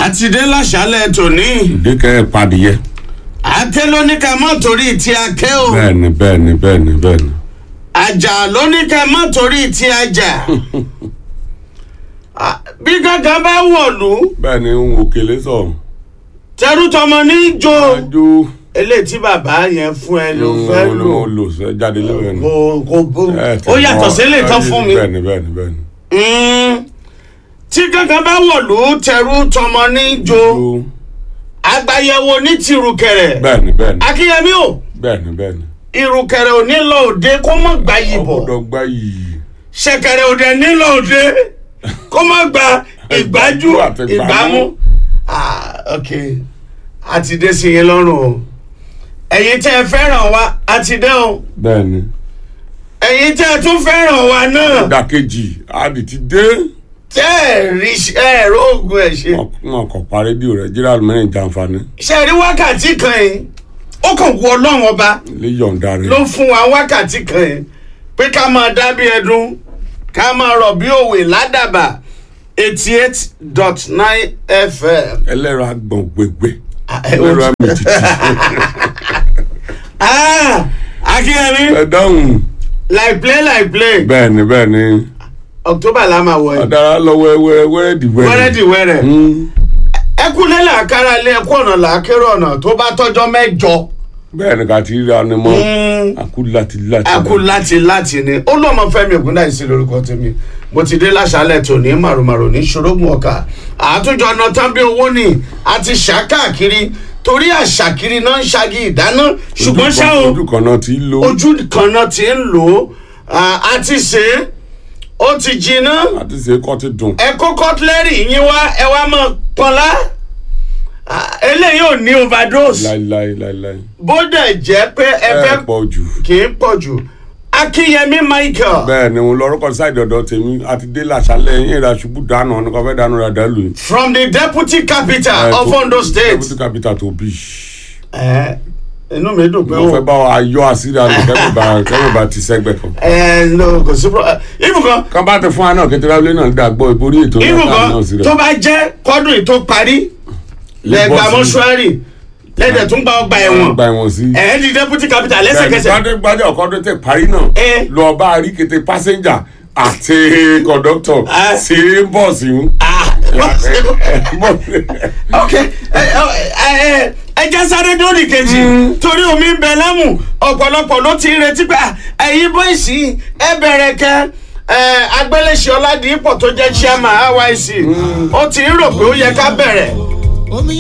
àti dé láṣálẹ̀ tòní. Díkẹ́ padìyẹ. Àkẹ́ ló ní ká má torí tí a kẹ́ o. Bẹ́ẹ̀ni. Àjà ló ní ká má torí tí a jà. Bí kankan bá wọ̀lú. Bẹ́ẹ̀ni ohun òkèlè sọ. Tẹrú tọmọ ní jó. Ajo. Eléyìí tí bàbá yẹn fún ẹ ló fẹ́ lò. Mo lò sẹ́ jáde lẹ́wọ̀n ẹnu. Kò bó. Ó yàtọ̀ sí eléyìí tán fún mi. Bẹ́ẹ̀ni. Tí kankan bá wọ̀lú tẹrú tọmọ ní jó. Àgbàyẹ̀wò ní tìrùkẹ̀rẹ̀. Bẹ́ẹ̀ni. Akínyẹmí o. Bẹ́ẹ̀ni. Ìrùkẹ̀rẹ̀ ò ní lọ òde kó mọ̀ gbá yìí bọ̀. Ọgbọ́dọ̀ gbá yìí. Ṣẹ̀kẹ̀rẹ̀ ò dẹ̀ ní lọ òde kó mọ̀ gba ìgbájú ìgbámú. Ok, a ti dé sí yín lọ́rùn o. Ẹ̀yin tẹ́ ẹ fẹ́ràn wa a ti dé o. Bẹ́ẹ̀ni. Ẹ̀yin tẹ́ ẹ tún fẹ́ràn wa náà. Ìdàkejì àdì ti dé. Tẹ́ ẹ rí ẹ̀rọ oògùn ẹ̀ ṣe. Wọn kò pa rédíò rẹ̀ Gerald mẹ́rin jàǹfààní. Ṣé rí wákàtí kan yìí? Ó kàn wọ Ọlọ́run ọba. Ilé yọ̀ǹda rẹ̀. Ló fún wa wákàtí kan yìí pé ká máa dá bí ẹdun ká máa rọ̀ bí òwe ládàbà 88.9 FM. Ẹlẹ́rọ agbọ̀n gbẹgbẹ. Ẹlẹ́rọ àmì títì. Akínyẹmí. Ẹ dáhùn. Like play. Bẹ́ẹ̀ni. October la máa wọ yìí. Ọ̀dàrà lọ wẹ́rẹ́dìwẹ́rẹ́. Wẹ́rẹ́dìwẹ́rẹ́. Ẹkúnlẹ̀ làákàrà lé ẹkú ọ̀nà làákérò ọ̀nà tó bá tọ́jọ́ mẹ́jọ. Bẹ́ẹ̀ni ká ti rí ra ni mọ́. Akú láti. Akú láti ni. Ó lọ́mọ Fẹ́mi Ògúndáìsí lórúkọ tèmi. Mo ti dé láṣálẹ̀ tòní màrùmàrù ní ṣorógùn ọ̀kà. Àtúnjọ ọ̀nà tán bí owó ni a ti ṣá káàkiri torí àṣàkiri náà ń ṣagi ìdáná ṣùgbọ́n ṣá o ojú kan náà ti ń lò. Ojú kan náà ti ń lò ó. A ti ṣe é. Ó ti jiná. A ti ṣe é kọ́ ti dùn. Ẹ kó kọ́tílẹ́rì yín wá ẹ wá mọ̀ pọ́nlá. Eléyìí ò ní overdose. Láíláí. Bó dẹ̀ jẹ́ pé ẹ fẹ́ pọ̀ jù. kì í pọ̀ jù. Akínyẹmí Michael. Bẹ́ẹ̀ni òun lọ́rọ́kọ̀ sáìdì ọ̀dọ̀ tèmi àti dé làṣálẹ̀ yín ìrà ṣubú dànù ọ̀nà kan fẹ́ dànù rà dàlù yìí. From the deputy capital of Ondo State. Deputy capital tó bí. Inú mi dùn pé wọ́n fẹ́ bá wa yọ àṣírí àná kẹ́mi bá ti sẹ́gbẹ̀ kan. No kò sí ibùkọ́. Kan bá ti fún wa náà kékeré abúlé náà dàgbọ́ ìborí ètò náà sílẹ̀. Tó bá jẹ́ kọ́dún yìí tó parí lẹ́gbàá mọ́ṣúárì lẹ́dẹ̀ tún gba ọgbà ẹ̀wọ̀n sí. Di deputy capital lẹ́sẹ̀kẹsẹ̀. bẹ́ẹ̀ni gbadé ọkọọdún tẹ parí náà lọ bá rí kété pásẹ́njà àti kọ̀dọ́tọ̀ sí bọ́ọ̀sì ń. Ok ẹ jẹ́ sáré dóòlì kejì torí omi ń bẹ lẹ́mù ọ̀pọ̀lọpọ̀ ló ti ń retí pé ẹ̀yin bọ́ìsì ẹ bẹ̀rẹ̀ kẹ́ Agbéléṣe Ọládìípọ̀ tó jẹ́ chairman RYC ó ti ń rò pé ó yẹ ká bẹ̀rẹ̀.